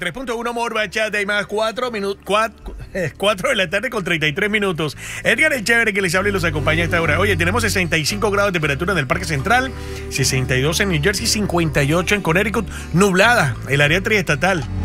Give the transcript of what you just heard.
3.1 More Bachata y más 4 de la tarde con 33 minutos. Edgar el Chévere que les habla y los acompaña a esta hora. Oye, tenemos 65 grados de temperatura en el Parque Central, 62 en New Jersey, 58 en Connecticut, nublada el área triestatal.